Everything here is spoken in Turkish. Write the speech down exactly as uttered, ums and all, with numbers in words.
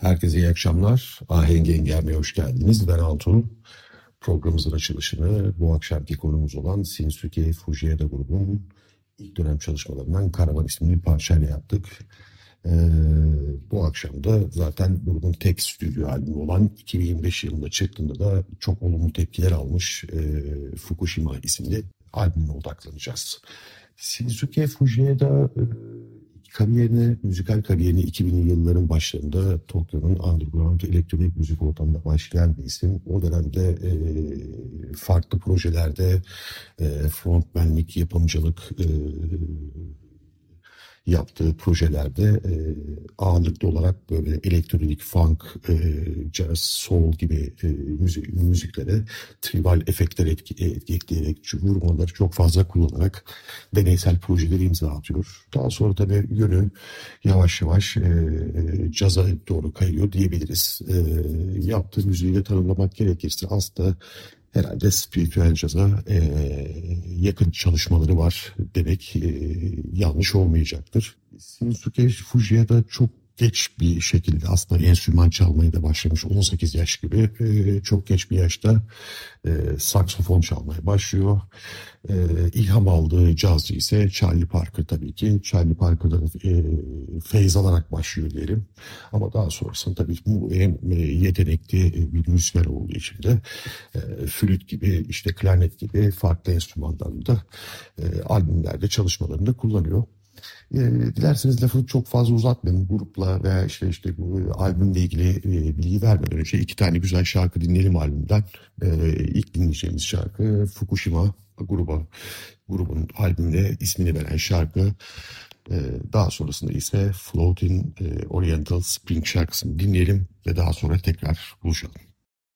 Herkese iyi akşamlar. Ahenk Engelme'ye hoş geldiniz. Ben Altun. Programımızın açılışını bu akşamki konumuz olan Shinsuke Fujita grubun ilk dönem çalışmalarından Karavan isimli bir parçayla yaptık. Ee, bu akşam da zaten grubun tek stüdyo albümü olan iki bin yirmi beş yılında çıktığında da çok olumlu tepkiler almış e, Fukushima isimli albümüne odaklanacağız. Shinsuke Fujita e, kariyerini, müzikal kariyerini iki binli yılların başlarında Tokyo'nun underground elektronik müzik ortamında başlayan bir isim. O dönemde e, farklı projelerde e, frontmanlik, yapımcılık e, yaptığı projelerde e, ağırlıklı olarak böyle elektronik, funk, e, jazz, soul gibi e, müzik, müziklere tribal efektler etki, etki ekleyerek, vurmaları çok fazla kullanarak deneysel projeleri imza atıyor. Daha sonra tabii yönü yavaş yavaş e, caza doğru kayıyor diyebiliriz. E, yaptığı müziği de tanımlamak gerekirse aslında herhalde spiritüel caza e, yakın çalışmaları var demek e, yanlış olmayacaktır. Shinsuke Fujita çok geç bir şekilde aslında enstrüman çalmaya da başlamış. on sekiz yaş gibi e, çok geç bir yaşta e, saksofon çalmaya başlıyor. E, ilham aldığı cazcı ise Charlie Parker tabii ki. Charlie Parker'dan e, feyz alarak başlıyor diyelim. Ama daha sonrasında tabii bu hem e, yetenekli bir müzisyen olduğu için de e, flüt gibi, işte klarnet gibi farklı enstrümanlarında e, albümlerde çalışmalarında kullanıyor. E, dilerseniz lafı çok fazla uzatmayalım. Grupla veya işte işte bu albümle ilgili e, bilgi vermeden önce iki tane güzel şarkı dinleyelim albümden. E, ilk dinleyeceğimiz şarkı Fukushima gruba, grubun albümüne ismini veren şarkı. E, daha sonrasında ise Floating e, Oriental Spring şarkısını dinleyelim ve daha sonra tekrar buluşalım.